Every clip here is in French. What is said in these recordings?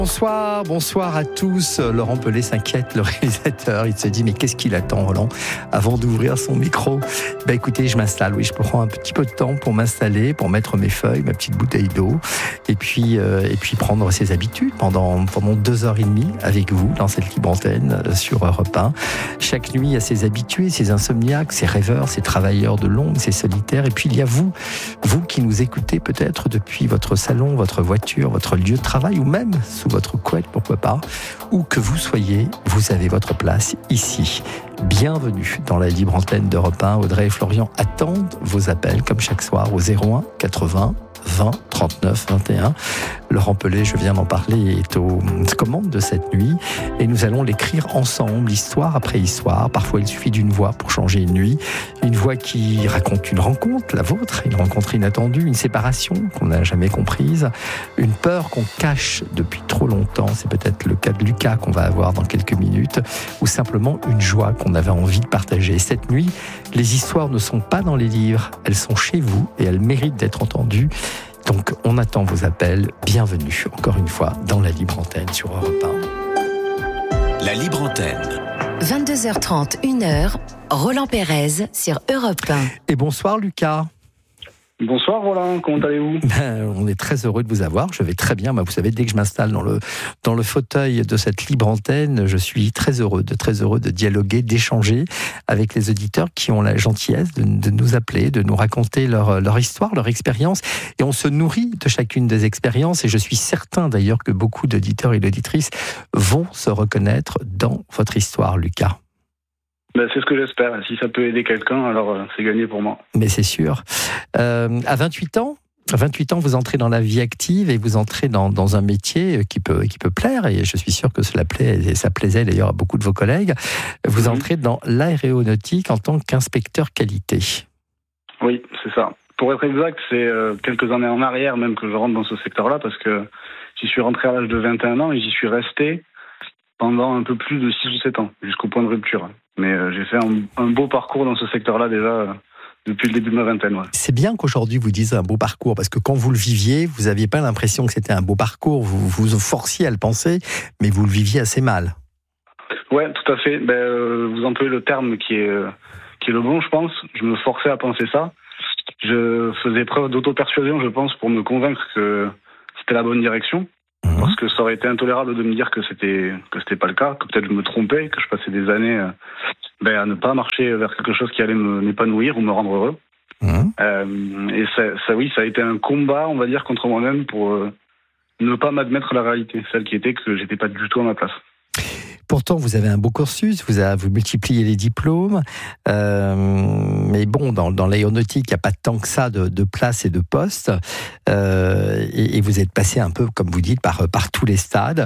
Bonsoir à tous. Laurent Pelé s'inquiète, le réalisateur. Il se dit, mais qu'est-ce qu'il attend, Roland, avant d'ouvrir son micro? Écoutez, je m'installe. Oui, je prends un petit peu de temps pour m'installer, pour mettre mes feuilles, ma petite bouteille d'eau, et puis prendre ses habitudes pendant 2h30 avec vous, dans cette libre antenne sur Europe 1. Chaque nuit, il y a ses habitués, ses insomniaques, ses rêveurs, ses travailleurs de l'ombre, ses solitaires. Et puis, il y a vous qui nous écoutez peut-être depuis votre salon, votre voiture, votre lieu de travail, ou même sous votre couette, pourquoi pas, où que vous soyez, vous avez votre place ici. Bienvenue dans la libre antenne d'Europe 1. Audrey et Florian attendent vos appels, comme chaque soir, au 01 80 20 39 21. Laurent Pelé, je viens d'en parler, est aux commandes de cette nuit et nous allons l'écrire ensemble, histoire après histoire. Parfois, il suffit d'une voix pour changer une nuit. Une voix qui raconte une rencontre, la vôtre, une rencontre inattendue, une séparation qu'on n'a jamais comprise, une peur qu'on cache depuis trop longtemps. C'est peut-être le cas de Lucas qu'on va avoir dans quelques minutes, ou simplement une joie qu'on avait envie de partager. Cette nuit, les histoires ne sont pas dans les livres, elles sont chez vous et elles méritent d'être entendues. Donc, on attend vos appels. Bienvenue, encore une fois, dans la Libre Antenne sur Europe 1. La Libre Antenne. 22h30, 1h, Roland Pérez sur Europe 1. Et bonsoir, Lucas. Bonsoir Roland, comment allez-vous ? On est très heureux de vous avoir, je vais très bien. Vous savez, dès que je m'installe dans le fauteuil de cette libre antenne, je suis très heureux de dialoguer, d'échanger avec les auditeurs qui ont la gentillesse de nous appeler, de nous raconter leur histoire, leur expérience. Et on se nourrit de chacune des expériences. Et je suis certain d'ailleurs que beaucoup d'auditeurs et d'auditrices vont se reconnaître dans votre histoire, Lucas. C'est ce que j'espère. Si ça peut aider quelqu'un, alors c'est gagné pour moi. Mais c'est sûr. À 28 ans, vous entrez dans la vie active et vous entrez dans un métier qui peut plaire, et je suis sûr que cela plaît, et ça plaisait d'ailleurs à beaucoup de vos collègues. Vous entrez dans l'aéronautique en tant qu'inspecteur qualité. Oui, c'est ça. Pour être exact, c'est quelques années en arrière même que je rentre dans ce secteur-là, parce que j'y suis rentré à l'âge de 21 ans et j'y suis resté pendant un peu plus de 6 ou 7 ans, jusqu'au point de rupture. Mais j'ai fait un beau parcours dans ce secteur-là déjà depuis le début de ma vingtaine. Ouais. C'est bien qu'aujourd'hui vous disiez un beau parcours, parce que quand vous le viviez, vous n'aviez pas l'impression que c'était un beau parcours, vous vous forciez à le penser, mais vous le viviez assez mal. Ouais, tout à fait. Vous employez le terme qui est le bon, je pense. Je me forçais à penser ça. Je faisais preuve d'auto-persuasion, je pense, pour me convaincre que c'était la bonne direction. Parce que ça aurait été intolérable de me dire que c'était pas le cas, que peut-être je me trompais, que je passais des années à ne pas marcher vers quelque chose qui allait m'épanouir ou me rendre heureux. Et ça a été un combat, on va dire, contre moi-même pour ne pas m'admettre la réalité, celle qui était que j'étais pas du tout à ma place. Pourtant, vous avez un beau cursus, vous multipliez les diplômes, mais bon, dans l'aéronautique, il n'y a pas tant que ça de places et de postes, et vous êtes passé un peu, comme vous dites, par tous les stades.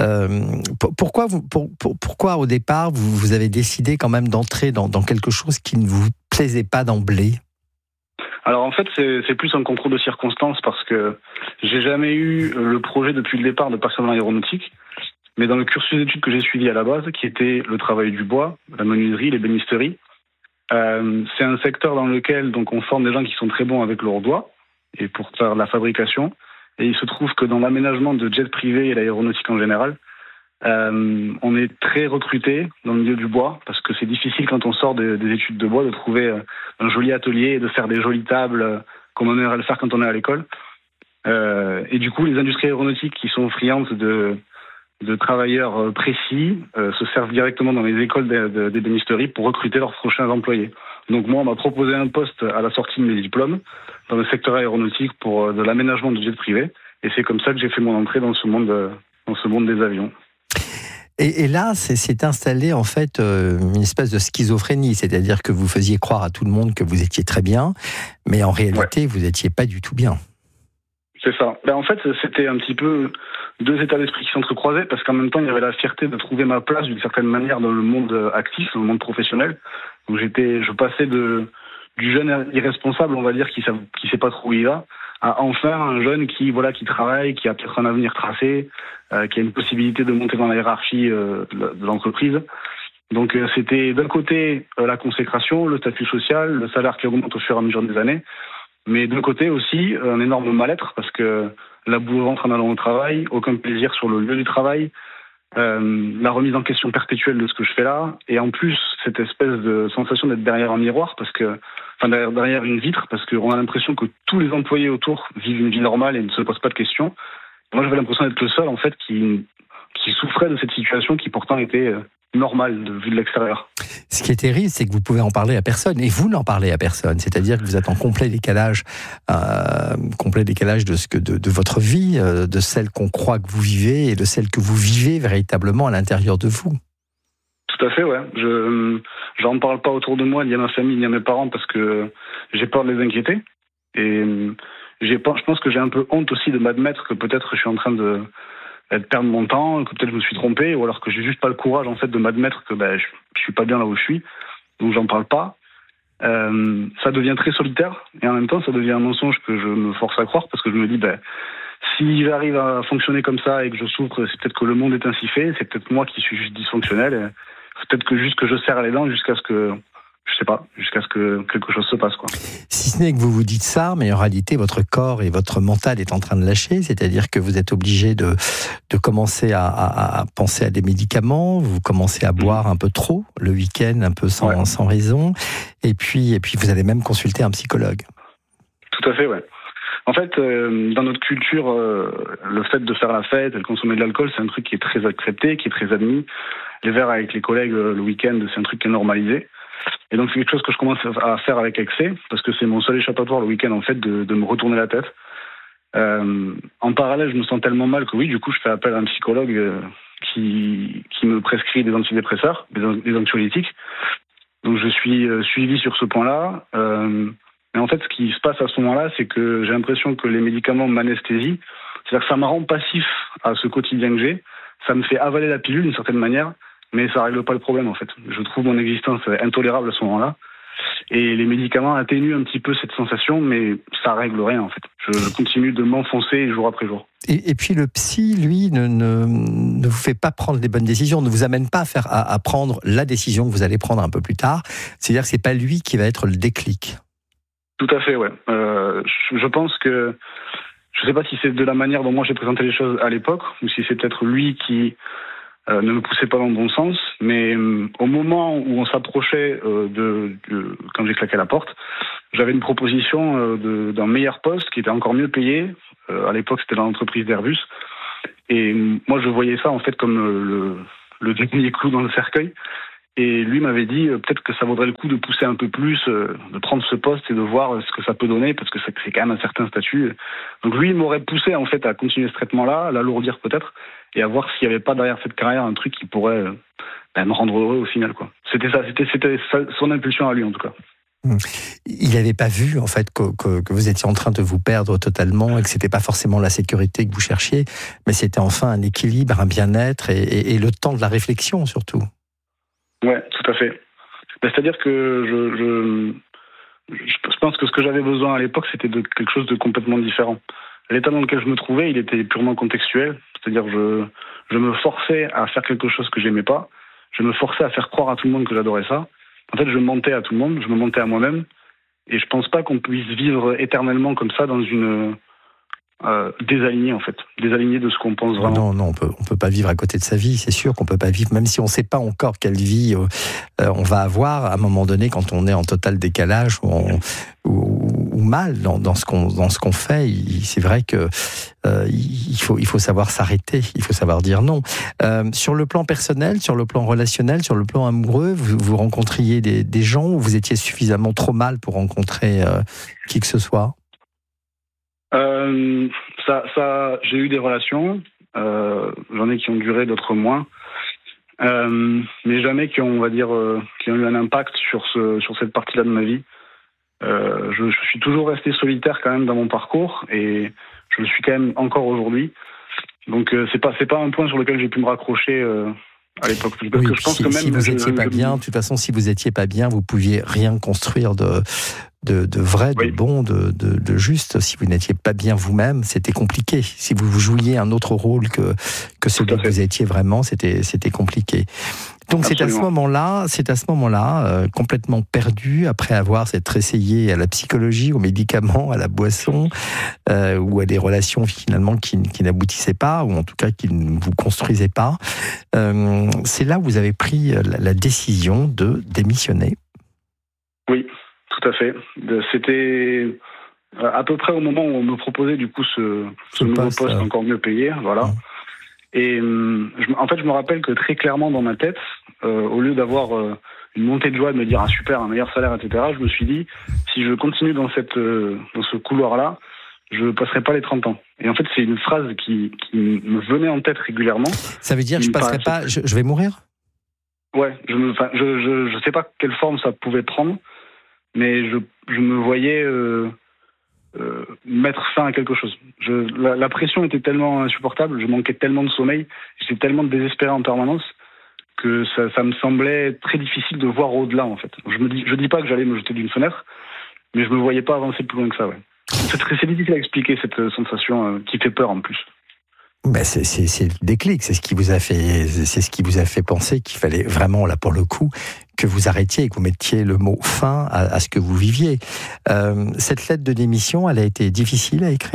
Pourquoi au départ, vous avez décidé quand même d'entrer dans quelque chose qui ne vous plaisait pas d'emblée ? Alors en fait, c'est plus un concours de circonstances, parce que j'ai jamais eu le projet depuis le départ de passer dans l'aéronautique. Mais dans le cursus d'études que j'ai suivi à la base, qui était le travail du bois, la menuiserie, l'ébénisterie, c'est un secteur dans lequel donc on forme des gens qui sont très bons avec leurs doigts et pour faire la fabrication. Et il se trouve que dans l'aménagement de jets privés et l'aéronautique en général, on est très recruté dans le milieu du bois, parce que c'est difficile quand on sort des études de bois de trouver un joli atelier et de faire des jolies tables comme on aimerait le faire quand on est à l'école. Et du coup, les industries aéronautiques qui sont friandes de travailleurs précis se servent directement dans les écoles d'ébénisterie pour recruter leurs prochains employés. Donc moi, on m'a proposé un poste à la sortie de mes diplômes dans le secteur aéronautique pour de l'aménagement de jets privés, et c'est comme ça que j'ai fait mon entrée dans ce monde des avions. Et là, c'est installé en fait une espèce de schizophrénie, c'est-à-dire que vous faisiez croire à tout le monde que vous étiez très bien, mais en réalité, vous n'étiez pas du tout bien. C'est ça. En fait, c'était un petit peu deux états d'esprit qui s'entrecroisaient, parce qu'en même temps, il y avait la fierté de trouver ma place d'une certaine manière dans le monde actif, dans le monde professionnel. Donc je passais du jeune irresponsable, on va dire, qui sait pas trop où il va, à enfin un jeune qui travaille, qui a peut-être un avenir tracé, qui a une possibilité de monter dans la hiérarchie de l'entreprise. Donc c'était d'un côté la consécration, le statut social, le salaire qui augmente au fur et à mesure des années, Mais d'un côté aussi, un énorme mal-être parce que la boule au ventre en allant au travail, aucun plaisir sur le lieu du travail, la remise en question perpétuelle de ce que je fais là, et en plus cette espèce de sensation d'être derrière un miroir, derrière une vitre, parce qu'on a l'impression que tous les employés autour vivent une vie normale et ne se posent pas de questions. Moi, j'avais l'impression d'être le seul en fait qui souffrait de cette situation qui pourtant était normale vue de l'extérieur. Ce qui est terrible, c'est que vous pouvez en parler à personne, et vous n'en parlez à personne. C'est-à-dire que vous êtes en complet décalage de votre vie, de celle qu'on croit que vous vivez et de celle que vous vivez véritablement à l'intérieur de vous. Tout à fait, ouais. J'en parle pas autour de moi, ni à ma famille, ni à mes parents, parce que j'ai peur de les inquiéter. Et je pense que j'ai un peu honte aussi de m'admettre que peut-être je suis en train de perdre mon temps, que peut-être je me suis trompé, ou alors que j'ai juste pas le courage en fait de m'admettre que je suis pas bien là où je suis, donc j'en parle pas. Ça devient très solitaire, et en même temps ça devient un mensonge que je me force à croire, parce que je me dis si j'arrive à fonctionner comme ça et que je souffre, c'est peut-être que le monde est ainsi fait, c'est peut-être moi qui suis juste dysfonctionnel, et c'est peut-être que juste que je serre les dents jusqu'à ce que quelque chose se passe, quoi. Si ce n'est que vous vous dites ça, mais en réalité, votre corps et votre mental est en train de lâcher, c'est-à-dire que vous êtes obligé de commencer à penser à des médicaments, vous commencez à boire un peu trop le week-end, un peu sans raison, et puis vous allez même consulter un psychologue. Tout à fait, ouais. En fait, dans notre culture, le fait de faire la fête et de consommer de l'alcool, c'est un truc qui est très accepté, qui est très admis. Les verres avec les collègues le week-end, c'est un truc qui est normalisé. Et donc c'est quelque chose que je commence à faire avec excès, parce que c'est mon seul échappatoire le week-end en fait de me retourner la tête. En parallèle, je me sens tellement mal que du coup je fais appel à un psychologue qui me prescrit des antidépresseurs, des anxiolytiques. Donc je suis suivi sur ce point-là. Mais en fait, ce qui se passe à ce moment-là, c'est que j'ai l'impression que les médicaments m'anesthésient. C'est-à-dire que ça me rend passif à ce quotidien que j'ai. Ça me fait avaler la pilule d'une certaine manière. Mais ça règle pas le problème en fait. Je trouve mon existence intolérable à ce moment-là. Et les médicaments atténuent un petit peu cette sensation, mais ça règle rien en fait. Je continue de m'enfoncer jour après jour. Et puis le psy, lui, ne vous fait pas prendre les bonnes décisions, ne vous amène pas à prendre la décision que vous allez prendre un peu plus tard. C'est-à-dire que c'est pas lui qui va être le déclic. Tout à fait, ouais. Je pense que je sais pas si c'est de la manière dont moi j'ai présenté les choses à l'époque, ou si c'est peut-être lui qui ne me poussait pas dans le bon sens, mais au moment où on s'approchait quand j'ai claqué la porte, j'avais une proposition d'un meilleur poste qui était encore mieux payé. À l'époque, c'était dans l'entreprise d'Airbus. Et moi, je voyais ça en fait comme le dernier clou dans le cercueil. Et lui m'avait dit peut-être que ça vaudrait le coup de pousser un peu plus, de prendre ce poste et de voir ce que ça peut donner, parce que c'est quand même un certain statut. Donc lui, il m'aurait poussé en fait à continuer ce traitement-là, à l'alourdir peut-être, et à voir s'il n'y avait pas derrière cette carrière un truc qui pourrait me rendre heureux au final, quoi. C'était son impulsion à lui en tout cas. Il n'avait pas vu en fait que vous étiez en train de vous perdre totalement et que c'était pas forcément la sécurité que vous cherchiez, mais c'était enfin un équilibre, un bien-être et le temps de la réflexion surtout. Ouais, tout à fait. C'est-à-dire que je pense que ce que j'avais besoin à l'époque, c'était de quelque chose de complètement différent. L'état dans lequel je me trouvais, il était purement contextuel. C'est-à-dire que je me forçais à faire quelque chose que j'aimais pas. Je me forçais à faire croire à tout le monde que j'adorais ça. En fait, je mentais à tout le monde, je me mentais à moi-même. Et je pense pas qu'on puisse vivre éternellement comme ça dans une... désaligné en fait, désaligné de ce qu'on pense vraiment. Non, on peut pas vivre à côté de sa vie, c'est sûr qu'on peut pas vivre, même si on sait pas encore quelle vie on va avoir à un moment donné quand on est en total décalage ou mal dans ce qu'on fait. C'est vrai que il faut savoir s'arrêter, il faut savoir dire non. Sur le plan personnel, sur le plan relationnel, sur le plan amoureux, vous rencontriez des gens où vous étiez suffisamment trop mal pour rencontrer qui que ce soit? J'ai eu des relations, j'en ai qui ont duré, d'autres moins, mais jamais qui ont, on va dire, qui ont eu un impact sur cette partie-là de ma vie. Je suis toujours resté solitaire quand même dans mon parcours et je le suis quand même encore aujourd'hui. Donc c'est pas un point sur lequel j'ai pu me raccrocher à l'époque. Parce que je pense que même si vous étiez pas bien, de toute façon, si vous étiez pas bien, vous pouviez rien construire de vrai, de bon, de juste. Si vous n'étiez pas bien vous-même, c'était compliqué. Si vous jouiez un autre rôle que celui que vous étiez vraiment, c'était compliqué. Donc c'est à ce moment-là, complètement perdu, après avoir s'être essayé à la psychologie, aux médicaments, à la boisson, ou à des relations finalement qui n'aboutissaient pas, ou en tout cas qui ne vous construisaient pas. C'est là où vous avez pris la décision de démissionner. Oui, tout à fait. C'était à peu près au moment où on me proposait du coup ce nouveau poste encore mieux payé, voilà. Et en fait, je me rappelle que très clairement dans ma tête, au lieu d'avoir une montée de joie de me dire super, un meilleur salaire, etc., je me suis dit, si je continue dans ce couloir-là, je ne passerai pas les 30 ans. Et en fait, c'est une phrase qui me venait en tête régulièrement. Ça veut dire, je passerai pas, je vais mourir ? Ouais, je sais pas quelle forme ça pouvait prendre, mais je me voyais mettre fin à quelque chose. La pression était tellement insupportable, je manquais tellement de sommeil, j'étais tellement désespéré en permanence que ça me semblait très difficile de voir au-delà, en fait. Je dis pas que j'allais me jeter d'une fenêtre, mais je me voyais pas avancer plus loin que ça, ouais. C'est difficile à expliquer, cette sensation qui fait peur en plus. Ben c'est le déclic, c'est ce qui vous a fait penser qu'il fallait vraiment, là pour le coup, que vous arrêtiez et que vous mettiez le mot fin à ce que vous viviez. Cette lettre de démission, elle a été difficile à écrire ?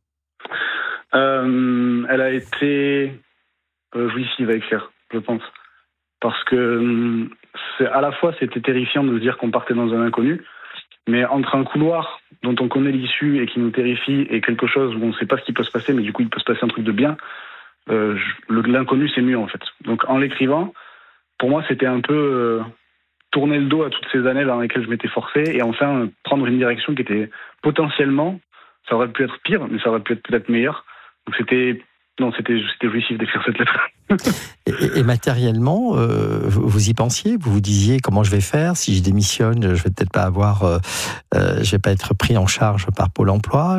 Elle a été jouissive à écrire, je pense. Parce que à la fois c'était terrifiant de se dire qu'on partait dans un inconnu, mais entre un couloir dont on connaît l'issue et qui nous terrifie et quelque chose où on ne sait pas ce qui peut se passer, mais du coup il peut se passer un truc de bien, l'inconnu c'est mieux en fait. Donc en l'écrivant, pour moi c'était un peu tourner le dos à toutes ces années dans lesquelles je m'étais forcé et enfin prendre une direction qui était potentiellement, ça aurait pu être pire, mais ça aurait pu être peut-être meilleur. Donc c'était jouissif d'écrire cette lettre. Et matériellement, vous y pensiez ? Vous vous disiez comment je vais faire ? Si je démissionne, je vais peut-être pas je vais pas être pris en charge par Pôle emploi.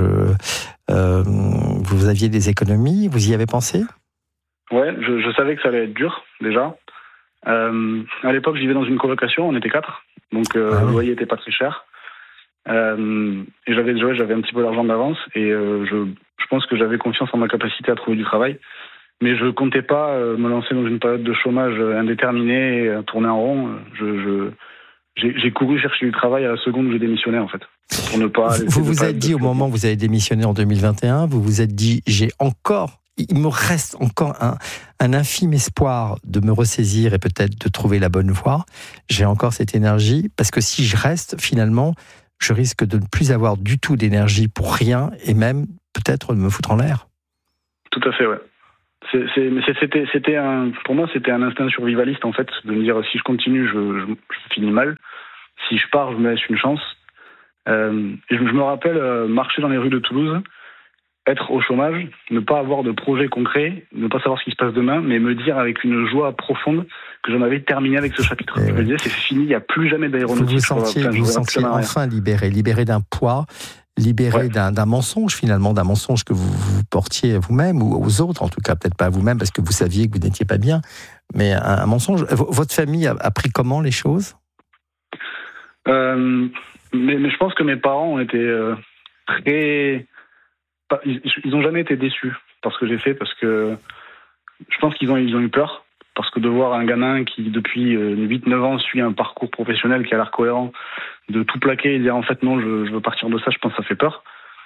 Vous aviez des économies ? Vous y avez pensé ? Ouais, je savais que ça allait être dur, déjà. À l'époque, je vivais dans une colocation, on était 4, donc le loyer était pas très cher. Et j'avais un petit peu d'argent d'avance et je pense que j'avais confiance en ma capacité à trouver du travail, mais je comptais pas me lancer dans une période de chômage indéterminée et tourner en rond. J'ai couru chercher du travail à la seconde où j'ai démissionné en fait. Pour ne pas. Vous vous êtes dit au moment où vous avez démissionné en 2021, vous vous êtes dit il me reste encore un infime espoir de me ressaisir et peut-être de trouver la bonne voie. J'ai encore cette énergie parce que si je reste finalement, je risque de ne plus avoir du tout d'énergie pour rien et même peut-être de me foutre en l'air. Tout à fait, ouais. Pour moi, c'était un instinct survivaliste en fait, de me dire si je continue, je finis mal. Si je pars, je me laisse une chance. Et je me rappelle marcher dans les rues de Toulouse, être au chômage, ne pas avoir de projet concret, ne pas savoir ce qui se passe demain, mais me dire avec une joie profonde que j'en avais terminé avec ce chapitre. Je me disais, c'est fini, il n'y a plus jamais d'aéronautique. Vous vous sentiez enfin libéré d'un poids, libéré d'un mensonge finalement, d'un mensonge que vous portiez à vous-même ou aux autres, en tout cas peut-être pas à vous-même parce que vous saviez que vous n'étiez pas bien, mais un mensonge. Votre famille a pris comment les choses ? Mais je pense que mes parents ont été très... Ils n'ont jamais été déçus par ce que j'ai fait, parce que je pense qu'ils ont eu peur, parce que de voir un gamin qui depuis 8-9 ans suit un parcours professionnel qui a l'air cohérent, de tout plaquer et dire en fait non, je veux partir de ça, je pense que ça fait peur.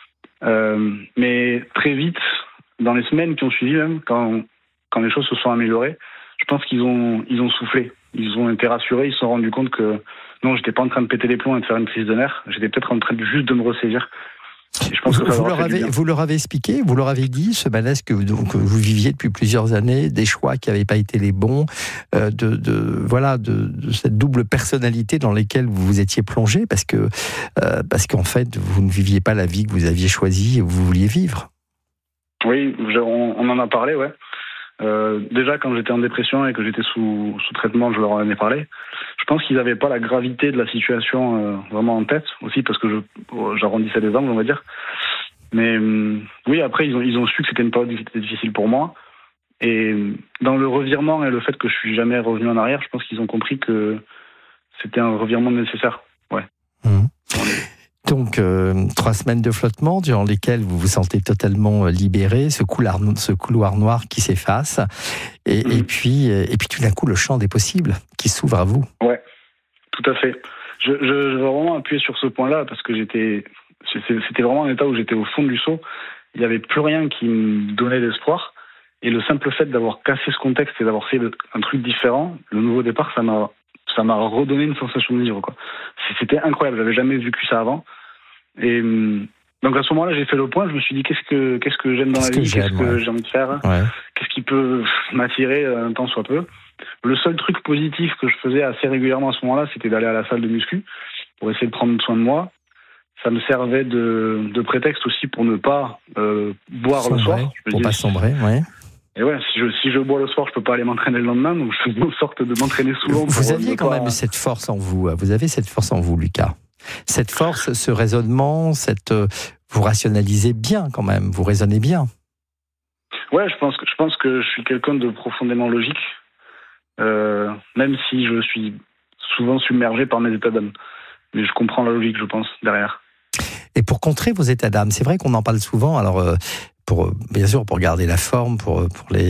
Mais très vite, dans les semaines qui ont suivi même, quand les choses se sont améliorées, je pense qu'ils ont soufflé, ils ont été rassurés, ils se sont rendus compte que non, j'étais pas en train de péter les plombs et de faire une crise de nerfs, j'étais peut-être en train juste de me ressaisir. Je pense que vous leur avez expliqué, vous leur avez dit ce malaise que vous viviez depuis plusieurs années, des choix qui n'avaient pas été les bons, de cette double personnalité dans laquelle vous vous étiez plongé, parce qu'en fait vous ne viviez pas la vie que vous aviez choisie et que vous vouliez vivre. Oui, on en a parlé, ouais. Déjà quand j'étais en dépression et que j'étais sous traitement, je leur en ai parlé. Je pense qu'ils n'avaient pas la gravité de la situation vraiment en tête, aussi parce que j'arrondissais les angles, on va dire. Mais oui, après ils ont su que c'était une période qui était difficile pour moi. Et dans le revirement et le fait que je suis jamais revenu en arrière, je pense qu'ils ont compris que c'était un revirement nécessaire. Ouais. Donc, 3 semaines de flottement durant lesquelles vous vous sentez totalement libéré, ce couloir noir qui s'efface, et puis tout d'un coup le champ des possibles qui s'ouvre à vous. Ouais, tout à fait. Je veux vraiment appuyer sur ce point-là parce que c'était vraiment un état où j'étais au fond du seau. Il n'y avait plus rien qui me donnait d'espoir. Et le simple fait d'avoir cassé ce contexte et d'avoir fait un truc différent, le nouveau départ, ça m'a redonné une sensation de vivre, quoi. C'était incroyable. J'avais jamais vécu ça avant. Et donc à ce moment-là, j'ai fait le point. Je me suis dit qu'est-ce que j'aime dans la vie, qu'est-ce que j'ai envie de faire, qu'est-ce qui peut m'attirer un temps soit peu. Le seul truc positif que je faisais assez régulièrement à ce moment-là, c'était d'aller à la salle de muscu pour essayer de prendre soin de moi. Ça me servait de prétexte aussi pour ne pas boire le soir. Pour pas sombrer, ouais. Et ouais, si je bois le soir, je peux pas aller m'entraîner le lendemain, donc je fais en sorte de m'entraîner souvent. Vous aviez quand même cette force en vous. Vous avez cette force en vous, Lucas. Cette force, ce raisonnement, vous rationalisez bien quand même. Vous raisonnez bien. Ouais, je pense que je suis quelqu'un de profondément logique, même si je suis souvent submergé par mes états d'âme. Mais je comprends la logique, je pense, derrière. Et pour contrer vos états d'âme, c'est vrai qu'on en parle souvent. Alors, bien sûr, pour garder la forme, pour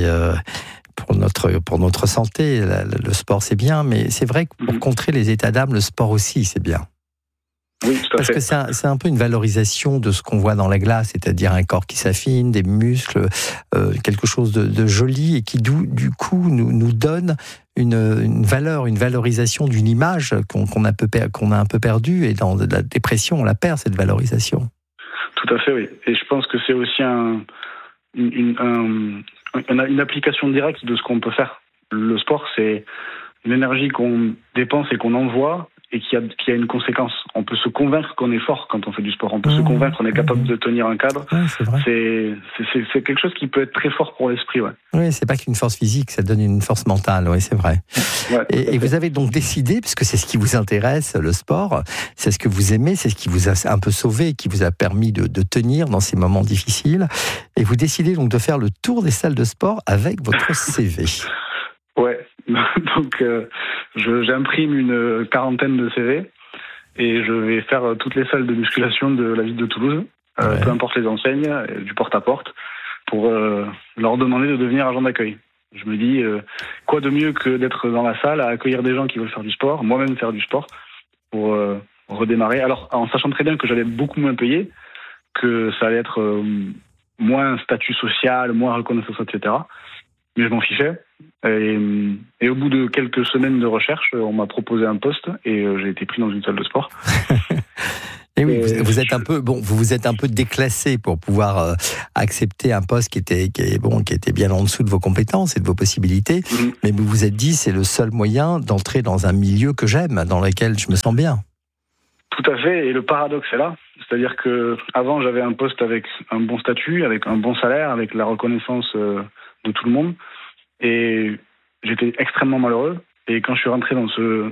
notre santé, le sport c'est bien, mais c'est vrai que pour contrer les états d'âme, le sport aussi c'est bien. Oui, tout à Parce fait. que c'est un peu une valorisation de ce qu'on voit dans la glace, c'est-à-dire un corps qui s'affine, des muscles, quelque chose de joli et qui du coup nous donne une valeur, une valorisation d'une image qu'on a un peu perdue, et dans la dépression on la perd, cette valorisation. Tout à fait, oui. Et je pense que c'est aussi une application directe de ce qu'on peut faire. Le sport, c'est une énergie qu'on dépense et qu'on envoie et qui a une conséquence. On peut se convaincre qu'on est fort quand on fait du sport. On peut se convaincre qu'on est capable de tenir un cadre. Ouais, c'est vrai. C'est quelque chose qui peut être très fort pour l'esprit, ouais. Oui, c'est pas qu'une force physique, ça donne une force mentale, oui, c'est vrai. Ouais, et vous avez donc décidé, puisque c'est ce qui vous intéresse, le sport, c'est ce que vous aimez, c'est ce qui vous a un peu sauvé, qui vous a permis de tenir dans ces moments difficiles, et vous décidez donc de faire le tour des salles de sport avec votre CV. Ouais, donc j'imprime une quarantaine de CV et je vais faire toutes les salles de musculation de la ville de Toulouse, peu importe les enseignes, du porte-à-porte, pour leur demander de devenir agent d'accueil. Je me dis, quoi de mieux que d'être dans la salle à accueillir des gens qui veulent faire du sport, moi-même faire du sport, pour redémarrer. Alors, en sachant très bien que j'allais être beaucoup moins payé, que ça allait être moins statut social, moins reconnaissance, etc. Mais je m'en fichais. Et au bout de quelques semaines de recherche, on m'a proposé un poste et j'ai été pris dans une salle de sport. Et oui, vous êtes un peu déclassé pour pouvoir accepter un poste qui était bien en dessous de vos compétences et de vos possibilités. Mais vous vous êtes dit, c'est le seul moyen d'entrer dans un milieu que j'aime, dans lequel je me sens bien. Tout à fait. Et le paradoxe est là. C'est-à-dire que avant, j'avais un poste avec un bon statut, avec un bon salaire, avec la reconnaissance de tout le monde. Et j'étais extrêmement malheureux. Et quand je suis rentré dans